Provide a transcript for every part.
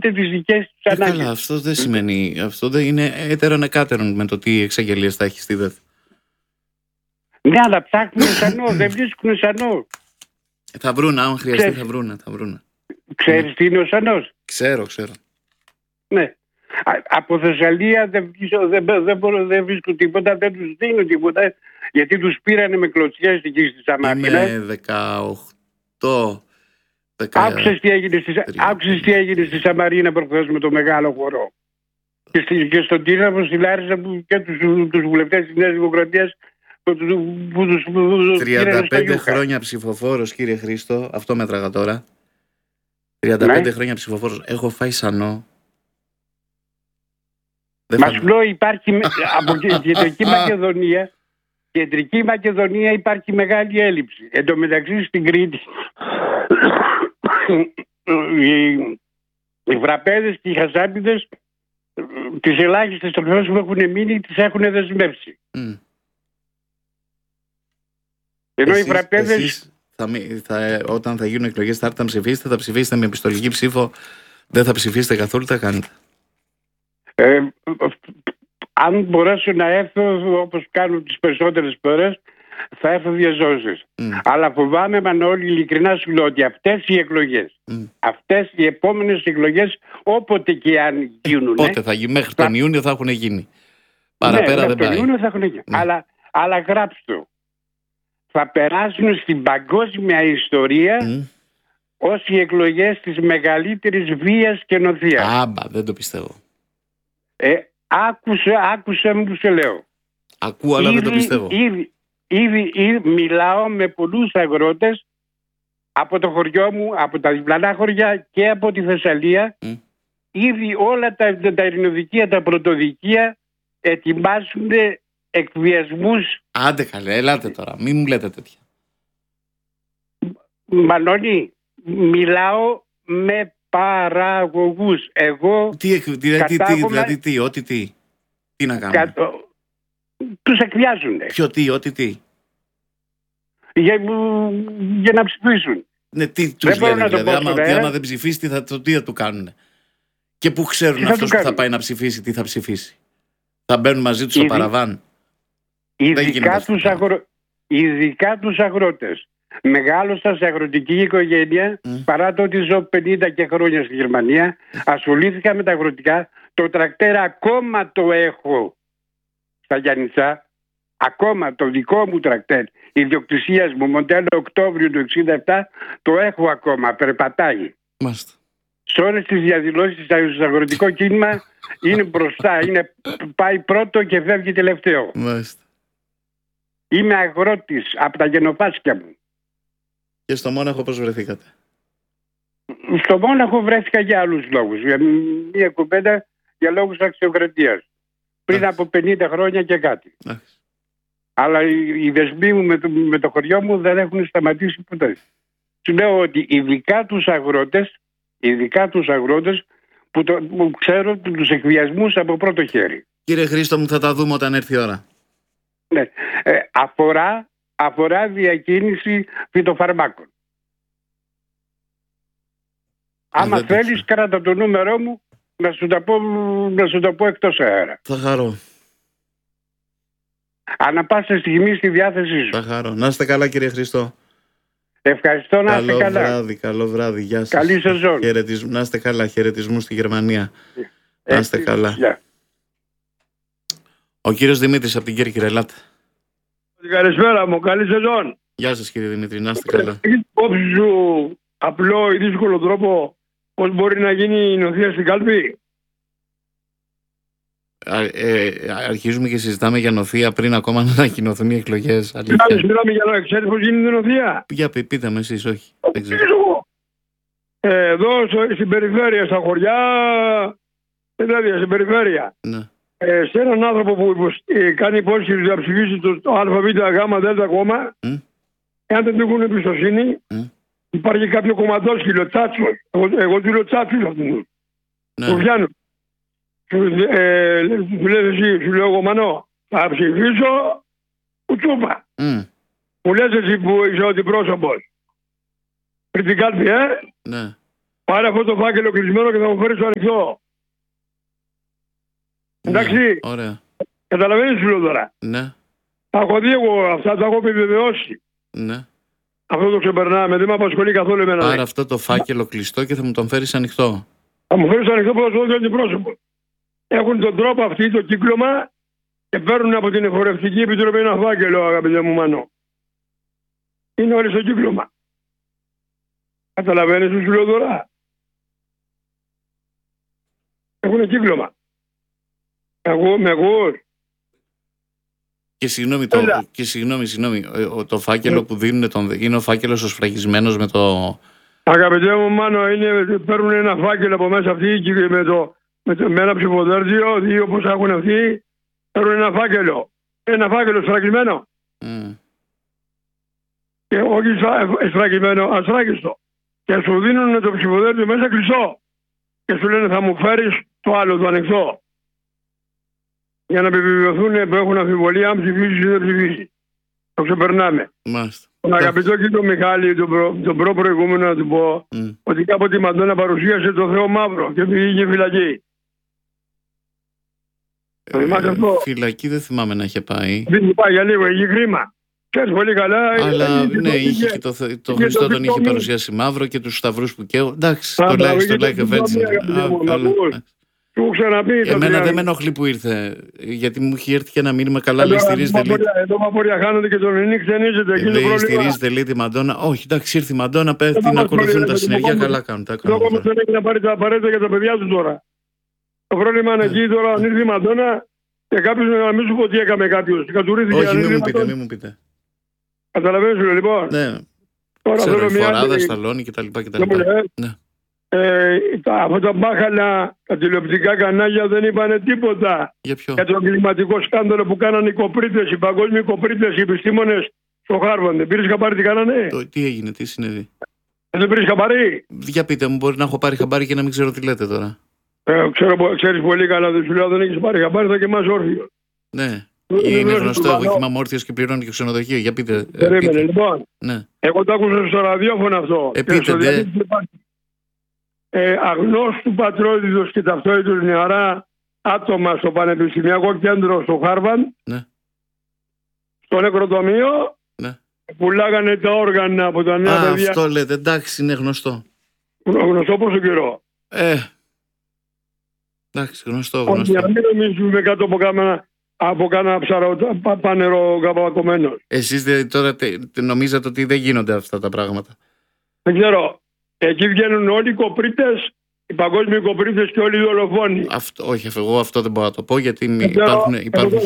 εκπληρώσετε τις δικές τους ανάγκες. Καλά, αυτό δεν σημαίνει. Αυτό δεν είναι έτερον εκάτερον με το τι εξαγγελίες θα έχει στη ΔΕΘ. Ναι, αλλά ψάχνουν σανό, δεν βρίσκουν σανό. Θα βρουν, αν χρειαστεί θα βρουν. Ξέρεις τι είναι ο σανός? Ξέρω. Ναι. Από Θεσσαλία δεν βρίσκουν τίποτα, δεν τους δίνουν τίποτα, γιατί τους πήρανε με κλωτσιές εκεί στη Σαμαρίνα. Είμαι 18. Άκουσες τι έγινε στη Σαμαρίνα προχθές με το μεγάλο χορό. Και στον Τίναμο, στη Λάρισα, και τους βουλευτές της Νέας Δημοκρατίας που τους 35 χρόνια ψηφοφόρος, κύριε Χρήστο, αυτό μέτραγα τώρα. 35 χρόνια ψηφοφόρος. Έχω φάει σανό. Μα σου λέω, υπάρχει από κεντρική Μακεδονία υπάρχει μεγάλη έλλειψη. Εν τω μεταξύ στην Κρήτη οι βραπέδες και οι χασάπιδες τις ελάχιστες τροφές που έχουν μείνει τις έχουν δεσμεύσει. Ενώ οι βραπέδες όταν θα γίνουν εκλογές θα έρθετε να ψηφίσετε, θα ψηφίσετε με επιστολική ψήφο, δεν θα ψηφίσετε καθόλου, θα κάνετε? Αν μπορέσω να έρθω όπως κάνω τις περισσότερες φορές, θα έρθω διαζώσεις. Αλλά φοβάμαι, Μανώλη, ειλικρινά σου λέω, ότι αυτές οι εκλογές, αυτές οι επόμενες εκλογές, όποτε και αν γίνουν, πότε θα γίνει? Μέχρι τον Ιούνιο θα έχουν γίνει. Παραπέρα δεν πάει. Τον Ιούνιο θα έχουν γίνει. Αλλά γράψτε, θα περάσουν στην παγκόσμια ιστορία ως οι εκλογές της μεγαλύτερης βίας και νοθείας. Άμπα, δεν το πιστεύω. Άκουσε μου που σε λέω. Ακούω, αλλά δεν το πιστεύω. Ήδη μιλάω με πολλούς αγρότες από το χωριό μου, από τα διπλανά χωριά και από τη Θεσσαλία. Ήδη όλα τα ειρηνοδικεία, τα πρωτοδικεία ετοιμάσουν εκβιασμούς. Άντε καλέ, ελάτε τώρα, μην μου λέτε τέτοια. Μανώλη, μιλάω με παραγωγούς. Εγώ δηλαδή τι να κάνουμε? Τους εκβιάζουν. Ό,τι τι? Για να ψηφίσουν. Ναι, τι τους λένε δηλαδή? Άμα δεν ψηφίσει, τι θα του κάνουν? Και που ξέρουν αυτός που θα πάει να ψηφίσει τι θα ψηφίσει? Θα μπαίνουν μαζί τους στο παραβάν? Ειδικά τους αγρότες. Μεγάλωσα σε αγροτική οικογένεια, παρά το ότι ζω 50 και χρόνια στη Γερμανία, ασχολήθηκα με τα αγροτικά. Το τρακτέρ ακόμα το έχω στα Γιάννητσά, ακόμα το δικό μου τρακτέρ ιδιοκτησίας μου, μοντέλο Οκτώβριο του 1967, το έχω ακόμα, περπατάει. Μάλιστα. Σε όλες τις διαδηλώσεις στο αγροτικό κίνημα είναι μπροστά, πάει πρώτο και φεύγει τελευταίο. Μάλιστα. Είμαι αγρότης από τα γενοφάσκια μου. Και στο Μόναχο πώς βρεθήκατε? Στο Μόναχο βρέθηκα για άλλους λόγους. Για μια κουβέντα, για λόγους αξιοκρατίας. Πριν από 50 χρόνια και κάτι. Αλλά οι δεσμοί μου με το χωριό μου δεν έχουν σταματήσει ποτέ. Σου λέω ότι ειδικά τους αγρότες που ξέρω τους εκβιασμούς από πρώτο χέρι. Κύριε Χρήστο μου, θα τα δούμε όταν έρθει η ώρα. Ναι. Αφορά διακίνηση φυτοφαρμάκων. Άμα θέλεις, κράτα το νούμερό μου να σου το πω εκτός αέρα. Θα χαρώ. Ανά πάσα στιγμή στη διάθεσή σου. Θα χαρώ. Να είστε καλά, κύριε Χρήστο. Ευχαριστώ, να είστε καλά. Καλό βράδυ, γεια σας. Καλή σεζόν. Να είστε καλά, χαιρετισμού στη Γερμανία. Να είστε καλά. Ο κύριος Δημήτρης από την Κέρκυρα, ελάτε. Καλησπέρα μου, καλή σεζόν. Γεια σας κύριε Δημήτρη, να είστε καλά. Έχεις υπόψη σου απλό ή δύσκολο τρόπο πώς μπορεί να γίνει η νοθεία στην κάλπη? Αρχίζουμε και συζητάμε για νοθεία πριν ακόμα να ανακοινωθούν οι εκλογές. Μιλάμε για να ξέρεις πώς γίνεται η νοθεία. Για πείτε με εσείς, όχι. Δεν ξέρω. Εδώ στην περιφέρεια, στα χωριά, δηλαδή στην περιφέρεια. Ναι. Σε έναν άνθρωπο που κάνει υπόσχεση να ψηφίσει το ΑΒ, ΓΔ κόμμα, εάν δεν του έχουν εμπιστοσύνη, υπάρχει κάποιο κομματόσκυλο, τσάτσο. Εγώ του λέω τσάτσο αυτού. Του πιάνω. Του λες εσύ, σου λέω εγώ Μανώ, θα ψηφίσω κουτσούπα. Μου λες εσύ που είσαι ο αντιπρόσωπος. Πριν την κάλπη, Ναι. Πάρε αυτό το φάκελο κλεισμένο και θα μου φέρεις το ανοιχτό. Εντάξει. Ωραία. Καταλαβαίνεις σου λέω τώρα. Ναι. Τα έχω δει εγώ αυτά, τα έχω επιβεβαιώσει. Ναι. Αυτό το ξεπερνάμε, δεν με απασχολεί καθόλου εμένα. Πάρε αυτό το φάκελο κλειστό και θα μου τον φέρεις ανοιχτό. Θα μου φέρεις ανοιχτό που θα σου δώσω αντιπρόσωπο. Έχουν τον τρόπο αυτοί το κύκλωμα και παίρνουν από την Εφορευτική Επιτροπή ένα φάκελο, αγαπητέ μου Μάνο. Είναι όλοι στο κύκλωμα. Καταλαβαίνεις τι σου λέω τώρα. Έχουν κύκλωμα. Με ακούς. Και συγγνώμη, το φάκελο που δίνουν είναι ο φάκελος ο σφραγισμένος με το... Αγαπητέ μου Μάνο, παίρνουν ένα φάκελο από μέσα αυτοί με ένα ψηφοδέλτιο, δύο πώς έχουν αυτοί, παίρνουν ένα φάκελο. Ένα φάκελο σφραγισμένο. Και όχι σφραγισμένο, ασφράγιστο. Και σου δίνουν το ψηφοδέλτιο μέσα κλειστό. Και σου λένε θα μου φέρεις το άλλο, το ανοιχτό. Για να επιβεβαιωθούν που έχουν αμφιβολία αν ψηφίσει ή δεν ψηφίσει. Το ξεπερνάμε. Μάλιστα. Τον αγαπητό κύριο Μιχάλη, τον προηγούμενο να του πω ότι κάποτε η Μαντόνα παρουσίασε το Θεό Μαύρο και πήγε φυλακή. Φυλακή δεν θυμάμαι να είχε πάει. Δεν πάει για λίγο, είχε χρήμα. Ξέρεις πολύ καλά. Αλλά ναι, είχε και το Χριστό τον είχε παρουσιάσει μαύρο και τους σταυρούς που καίω. Εντάξει, το like of Virgin. Εμένα δεν με ενοχλεί που ήρθε, γιατί μου είχε έρθει και ένα μήνυμα καλά, λέει στηρίζετε λίγο. Εδώ μαπόρια χάνονται και τον Ενίκ ξενίζεται. Λέει στηρίζετε λέει τη Μαντόνα. Όχι, εντάξει, ήρθε η Μαντόνα, πέφτει να ακολουθούν τα συνεργεία, καλά κάνουν. Λόγω μου δεν έχει να πάρει τα απαραίτητα για τα παιδιά του τώρα. Το πρόβλημα είναι εκεί τώρα, αν ήρθε η Μαντόνα και κάποιος να μην σου πω τι έκαμε κάποιος. Όχι, μην μου πείτε. Καταλαβαίνεις λοιπόν. Ναι. Ξέρω, φοράδα, σταλόνι κτλ. Αυτά τα μπάχαλα, τα τηλεοπτικά κανάλια δεν είπανε τίποτα για το εγκληματικό σκάνδαλο που κάνανε οι κοπρίτες, οι παγκόσμιοι κοπρίτες, οι επιστήμονες στο Χάρβαρντ. Δεν πήρες χαμπάρι τι κάνανε? Τι έγινε, τι συνέβη? Δεν πήρες χαμπάρι? Για πείτε μου, μπορεί να έχω πάρει χαμπάρι και να μην ξέρω τι λέτε τώρα. Ξέρεις πολύ καλά, δεν σου λέω, δεν έχεις πάρει χαμπάρι, θα κοιμάσαι όρθιο. Ναι. Είναι γνωστό, εγώ κοιμάμαι όρθιος και πληρώνω και ξενοδοχείο. Για πείτε. Περίμενε, λοιπόν. Ναι. Εγώ το άκουσα στο ραδιόφωνο αυτό. Αγνώστου πατρότητος και ταυτότητος νεαρά άτομα στο Πανεπιστημιακό Κέντρο στο Χάρβαρντ, ναι. Στο νεκροτομείο, ναι. Πουλάγανε τα όργανα από τα νέα παιδιά. Αυτό λέτε, εντάξει, είναι γνωστό. Γνωστό πόσο καιρό? Εντάξει, γνωστό. Για να μην νομίζουμε κάτω από κάνα πανερό καπακωμένο. Εσείς τώρα νομίζατε ότι δεν γίνονται αυτά τα πράγματα? Δεν ξέρω. Εκεί βγαίνουν όλοι οι κοπρίτες, οι παγκόσμιοι κοπρίτες και όλοι οι δολοφόνοι. Όχι, εγώ αυτό δεν μπορώ να το πω, γιατί υπάρχουν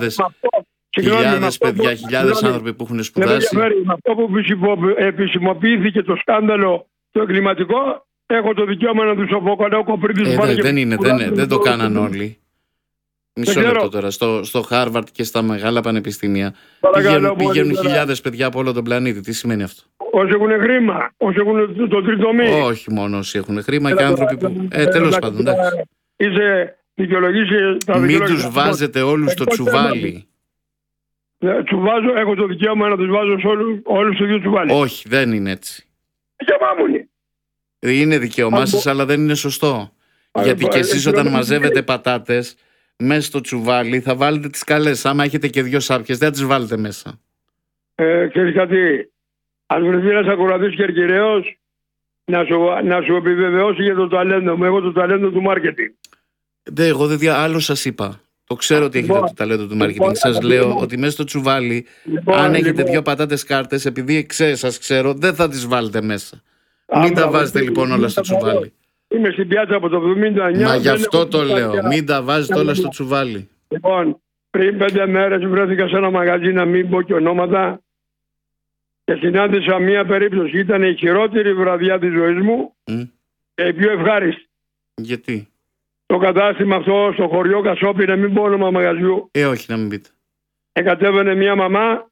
χιλιάδες παιδιά, χιλιάδες άνθρωποι που έχουν σπουδάσει. Με αυτό που επισημοποιήθηκε το σκάνδαλο το εγκληματικό, έχω το δικαίωμα να τους αποκαλώ κοπρίτες. Δεν το κάναν όλοι. Μισό λεπτό τώρα. Στο Χάρβαρντ και στα μεγάλα πανεπιστήμια πηγαίνουν χιλιάδες παιδιά από όλο τον πλανήτη. Τι σημαίνει αυτό? Όσοι έχουν χρήμα, όσοι έχουν το τρίτο μη. Όχι μόνο όσοι έχουν χρήμα, και άνθρωποι που. Τέλος πάντων. Είσαι δικαιολογήσει τα δικαιολογία. Μην τους βάζετε όλους στο τσουβάλι. Τσουβάζω, έχω το δικαίωμα να τους βάζω όλους στο ίδιο τσουβάλι. Όχι, δεν είναι έτσι. Δικαίωμά μου είναι. Είναι δικαίωμά σας, αλλά δεν είναι σωστό. Γιατί και εσείς όταν μαζεύετε πατάτες μέσα στο τσουβάλι θα βάλετε τις καλές. Άμα έχετε και δύο σάπιες, δεν τις βάλετε μέσα. Ξέρεις κάτι, αν βρεθεί ένας ακροατής κερκυραίος να σου επιβεβαιώσει για το ταλέντο μου. Έχω το ταλέντο του μάρκετινγκ. Εγώ άλλο σας είπα. Το ξέρω ότι έχετε το ταλέντο του μάρκετινγκ. Σας λέω ότι μέσα στο τσουβάλι, αν έχετε δύο πατάτες κάρτες, επειδή σας ξέρω, δεν θα τις βάλετε μέσα. Μην τα βάζετε λοιπόν όλα στο τσουβάλι. Είμαι στην πιάτσα από το 79. Μα γι' αυτό το λέω. Μην τα βάζετε όλα στο τσουβάλι. Λοιπόν, πριν 5 μέρες βρέθηκα σε ένα μαγαζί, να μην πω και ονόματα, και συνάντησα μία περίπτωση. Ήταν η χειρότερη βραδιά της ζωής μου και η πιο ευχάριστη. Γιατί? Το κατάστημα αυτό στο χωριό Κασόπη, να μην πω όνομα μαγαζιού. Όχι, να μην πείτε. Εκατέβαινε μία μαμά.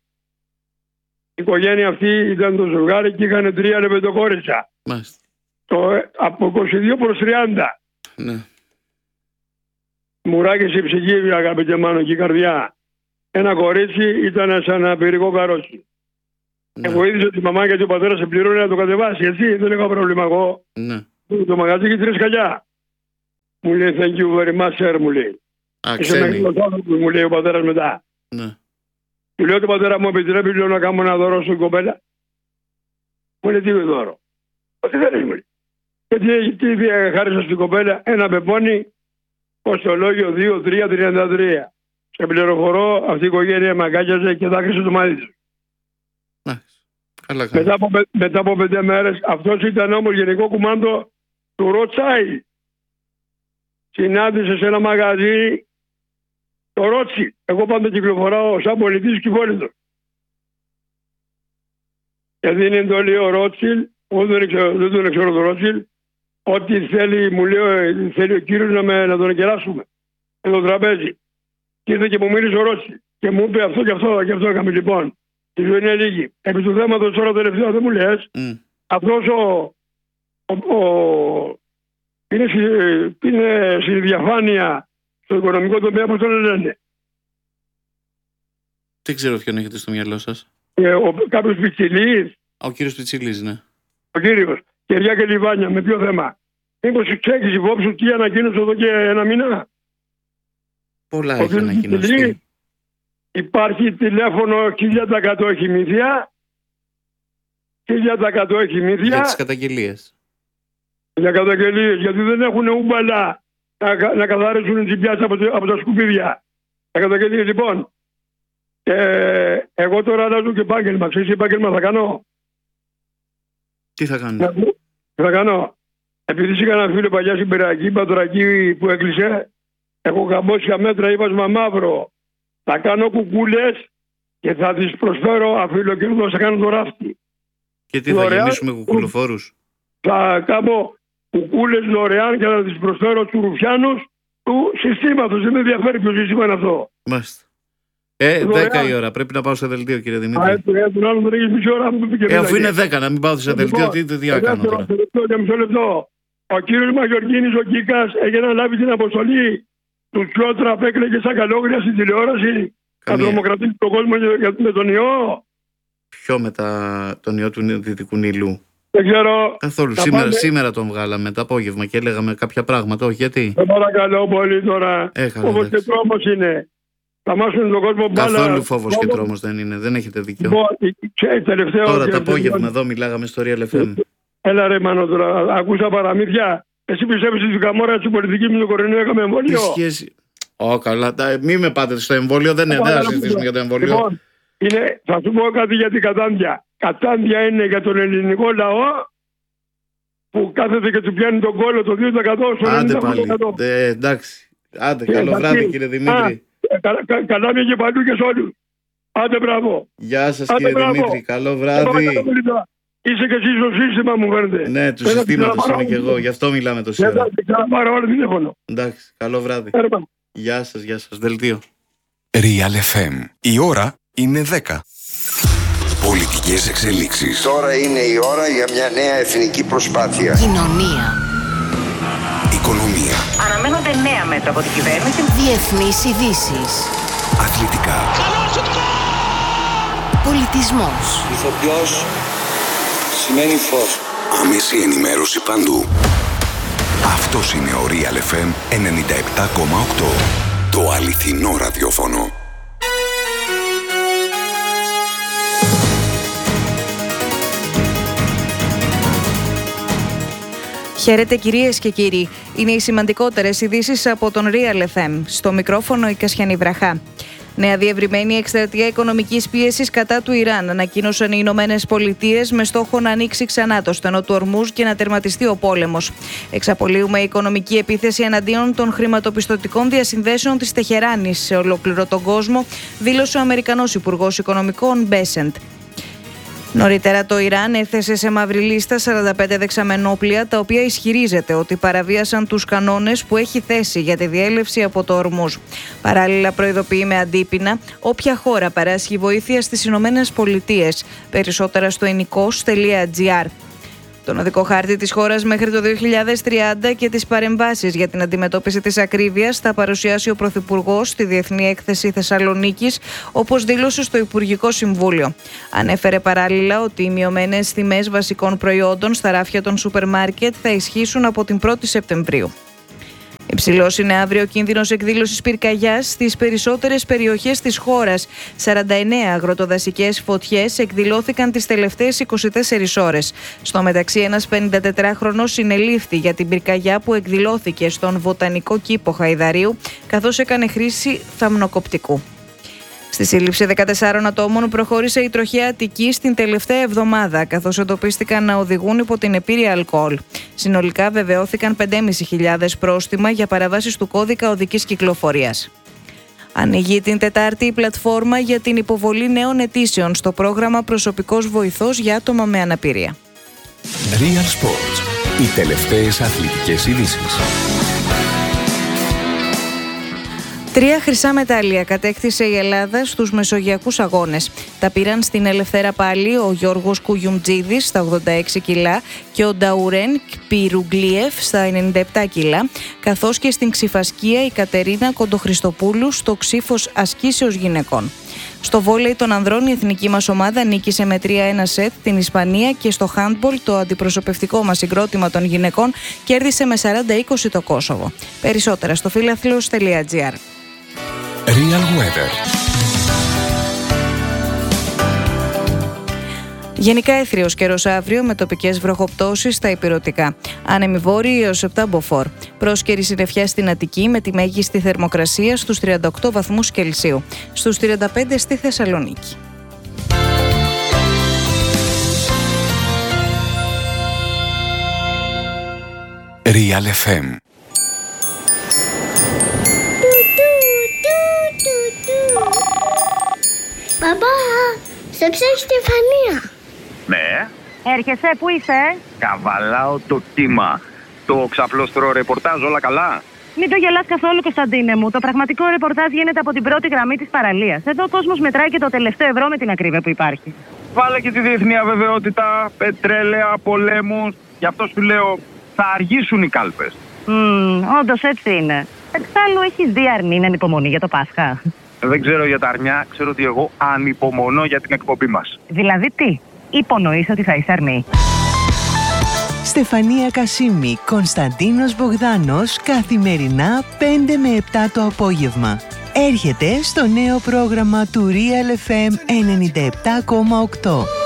Η οικογένεια αυτή ήταν το ζευγάρι και είχαν 3 λεπεντοκόριτσα. Μάλιστα. Από 22 προς 30. Ναι. Μουράκες η ψυχή, αγαπητέ Μάνο, και η καρδιά. Ένα κορίτσι ήταν σαν ένα πυρικό καρότσι. Ναι. Εγώ είδησα τη μαμά γιατί ο πατέρας σε πληρώνει να το κατεβάσει, έτσι. Δεν είχα πρόβλημα εγώ. Ναι. το μαγαζί και 3 σκαλιά. Μου λέει thank you very much, sir, μου λέει. Είσαι μεγάλος άνθρωπος, μου λέει ο πατέρας μετά. Ναι. Του λέω, το πατέρα μου επιτρέπει να κάνω ένα δώρο στην κοπέλα. Μου λέει, τι δώρο? Τι θέλεις, μου λέει. Και τι χάρισα στην κοπέλα? Ένα πεπόνι, κοστολόγιο 2-3-33. Σε πληροφορώ, αυτή η οικογένεια μαγκάζιαζε και δάκρυσε το μάτι του. Μετά από 5 μέρες, αυτός ήταν όμως γενικό κουμάντο του Ροτσάι. Συνάντησε σε ένα μαγαζί το Ρότσι. Εγώ πάντα κυκλοφοράω σαν πολιτής κυβόλητος. Και δίνει εντολή ο Ρότσιλ, εγώ δεν τον ξέρω τον Ρότσιλ, ότι θέλει, μου λέει, θέλει ο κύριος να τον κεράσουμε με το τραπέζι. Και ήρθε και μου μίλησε ο Ρότσιλ και μου είπε αυτό και αυτό και αυτό έκαμε. Λοιπόν, η ζωή είναι λίγη. Επί του θέματος τώρα τελευταία δεν μου λες, αυτός είναι στη διαφάνεια στο οικονομικό τομέα, πώς τον λένε. Δεν ξέρω ποιον έχετε στο μυαλό σας. Κάποιος Πιτσιλής. Ο κύριος Πιτσιλής, ναι. Ο κύριος. Κεριά και Λιβάνια, με ποιο θέμα? Μήπως ξέρεις υπόψη σου τι ανακοίνωσε εδώ και 1 μήνα? Πολλά έχει ανακοινωστεί. Υπάρχει τηλέφωνο 1000% έχει μύθια. 1000% έχει μύθια. Για τις καταγγελίες. Για καταγγελίες, γιατί δεν έχουν ούμπαλα να καθαρίσουν την πιάτσα από τα σκουπίδια. Για καταγγελίες, λοιπόν. Εγώ τώρα αλλάζω και επάγγελμα. Ξέρεις τι επάγγελμα θα κάνω? Τι θα κάνω? Θα κάνω. Επειδή είχα ένα φίλο παλιά στην Περακή, Πατρακή που έκλεισε, έχω καμπόσια μέτρα ύβασμα μαύρο. Θα κάνω κουκούλες και θα τις προσφέρω αφιλοκερδό, θα κάνω το ράφτη. Και τι θα γεμίσουμε κουκουλοφόρους? Θα κάνω κουκούλες δωρεάν και θα τις προσφέρω στους ρουφιάνους του συστήματος. Δεν με ενδιαφέρει ποιο σύστημα είναι αυτό. Μάλιστα. 10 η ώρα. Πρέπει να πάω σε δελτίο, κύριε Δημήτρη. Αφού είναι 10, να μην πάω σε δελτίο, τι να κάνω τώρα? Μισό λεπτό. Ο κύριος Μαγιοργίνης, ο Κίκας, έγινε να λάβει την αποστολή του Τσιότρα που έκλαιγε σαν καλόγρια στην τηλεόραση. Θα τρομοκρατήσει τον κόσμο με τον ιό. Ποιο με τον ιό του Δυτικού Νείλου? Δεν ξέρω. Καθόλου. Σήμερα τον βγάλαμε το απόγευμα και έλεγαμε κάποια πράγματα. Όχι, γιατί? Δεν παρακαλώ πολύ τώρα. Όπως και τρόμος είναι. Θα μάσουν τον κόσμο μπάλα. Καθόλου φόβος και τρόμος δεν είναι. Δεν έχετε δίκιο. Τώρα το απόγευμα εδώ μιλάγαμε στο Real FM. Έλα ρε Μάνο τώρα. Ακούσα παραμύθια. Εσύ πιστεύεις ότι η Καμόρα στην πολιτική με τον κορονοϊό έκαμε εμβόλιο? Τι σχέση? Καλά. Μη με πάτε στο εμβόλιο. Δεν θα συζητήσουμε για το εμβόλιο. Λοιπόν, θα σου πω κάτι για την Κατάντια. Κατάντια είναι για τον ελληνικό λαό που κάθεται και του πιάνει τον κόλλο το 2%. Άντε πάλι. Εντάξει. Άντε, καλό βράδυ, κύριε Δημήτρη. Καλά μια και παλού και σε όλους. Άντε μπράβο. Γεια σας, κύριε Δημήτρη. Καλό βράδυ. Είσαι και εσύ στο σύστημα, μου φαίνεται. Ναι, του συστήματος είμαι και εγώ. Γι' αυτό μιλάμε το σήμερα. Εντάξει, καλό βράδυ. Γεια σας, γεια σας. Δελτίο. Real FM. Η ώρα είναι 10. Πολιτικές εξελίξεις. Τώρα είναι η ώρα για μια νέα εθνική προσπάθεια. Κοινωνία. Οικονομία. Αναμένονται νέα μέτρα από την κυβέρνηση. Διεθνείς ειδήσεις. Αθλητικά. Πολιτισμός. Ηθοποιός σημαίνει φως. Άμεση ενημέρωση παντού. Αυτός είναι ο Real FM 97,8. Το αληθινό ραδιόφωνο. Χαίρετε κυρίες και κύριοι. Είναι οι σημαντικότερες ειδήσεις από τον Real FM. Στο μικρόφωνο η Κασιανή Βραχά. Νέα διευρυμένη εκστρατεία οικονομικής πίεσης κατά του Ιράν, ανακοίνωσαν οι Ηνωμένες Πολιτείες με στόχο να ανοίξει ξανά το στενό του Ορμούζ και να τερματιστεί ο πόλεμος. Εξαπολύουμε οικονομική επίθεση εναντίον των χρηματοπιστωτικών διασυνδέσεων της Τεχεράνης σε ολόκληρο τον κόσμο, δήλωσε ο Αμερικανός Υπουργός Οικονομικών Μπέσεντ. Νωρίτερα το Ιράν έθεσε σε μαύρη λίστα 45 δεξαμενόπλια, τα οποία ισχυρίζεται ότι παραβίασαν τους κανόνες που έχει θέσει για τη διέλευση από το Ορμούζ. Παράλληλα προειδοποιεί με αντίπεινα όποια χώρα παράσχει βοήθεια στις Ηνωμένες Πολιτείες. Περισσότερα στο enikos.gr. τον οδικό χάρτη της χώρας μέχρι το 2030 και τις παρεμβάσεις για την αντιμετώπιση της ακρίβειας θα παρουσιάσει ο Πρωθυπουργός στη Διεθνή Έκθεση Θεσσαλονίκης, όπως δήλωσε στο Υπουργικό Συμβούλιο. Ανέφερε παράλληλα ότι οι μειωμένες τιμές βασικών προϊόντων στα ράφια των σούπερ μάρκετ θα ισχύσουν από την 1η Σεπτεμβρίου. Υψηλός είναι αύριο ο κίνδυνος εκδήλωσης πυρκαγιάς στις περισσότερες περιοχές της χώρας. 49 αγροτοδασικές φωτιές εκδηλώθηκαν τις τελευταίες 24 ώρες. Στο μεταξύ, ένας 54χρονος συνελήφθη για την πυρκαγιά που εκδηλώθηκε στον Βοτανικό Κήπο Χαϊδαρίου, καθώς έκανε χρήση θαμνοκοπτικού. Στη σύλληψη 14 ατόμων προχώρησε η τροχαία Αττικής την τελευταία εβδομάδα, καθώς εντοπίστηκαν να οδηγούν υπό την επήρεια αλκοόλ. Συνολικά βεβαιώθηκαν 5.500 πρόστιμα για παραβάσεις του κώδικα οδικής κυκλοφορίας. Ανοίγει την Τετάρτη η πλατφόρμα για την υποβολή νέων αιτήσεων στο πρόγραμμα Προσωπικός Βοηθός για άτομα με αναπηρία. Real Sports. Οι τελευταίες αθλητικές ειδήσεις. 3 χρυσά μετάλλια κατέκτησε η Ελλάδα στους Μεσογειακούς Αγώνες. Τα πήραν στην ελευθέρα πάλη ο Γιώργος Κουγιουμτζίδης στα 86 κιλά και ο Νταουρέν Κπιρουγκλίεφ στα 97 κιλά, καθώς και στην ξιφασκία η Κατερίνα Κοντοχριστοπούλου στο ξύφος ασκήσεως γυναικών. Στο βόλεϊ των ανδρών η εθνική μας ομάδα νίκησε με 3-1 σετ την Ισπανία και στο handball το αντιπροσωπευτικό μας συγκρότημα των γυναικών κέρδισε με 40-20 το Κόσοβο. Περισσότερα στο philathlos.gr. Real Weather. Γενικά έθριος καιρός αύριο με τοπικές βροχοπτώσεις στα ηπειρωτικά. Άνεμη βόρειοι έως 7 μποφόρ. Πρόσκαιρη συννεφιά στην Αττική με τη μέγιστη θερμοκρασία στους 38 βαθμούς Κελσίου. Στους 35 στη Θεσσαλονίκη. Real FM. Παπά, σε ψάχνει Στεφανία. Ναι. Έρχεσαι, πού είσαι? Καβαλάω το κύμα. Το ξαπλώστρο ρεπορτάζ, όλα καλά? Μην το γελάς καθόλου, Κωνσταντίνε μου. Το πραγματικό ρεπορτάζ γίνεται από την πρώτη γραμμή της παραλίας. Εδώ ο κόσμος μετράει και το τελευταίο ευρώ με την ακρίβεια που υπάρχει. Βάλε και τη διεθνή αβεβαιότητα, πετρέλαια, πολέμους. Γι' αυτό σου λέω, θα αργήσουν οι κάλπες. Όντως έτσι είναι. Εξάλλου έχεις δει αρνή να ανυπομονεί για το Πάσχα? Δεν ξέρω για τα αρνιά, ξέρω ότι εγώ ανυπομονώ για την εκπομπή μας. Δηλαδή τι? Υπονοείς ότι θα είσαι αρνή? Στεφανία Κασίμη, Κωνσταντίνος Μπογδάνος, καθημερινά 5 με 7 το απόγευμα. Έρχεται στο νέο πρόγραμμα του Real FM 97,8.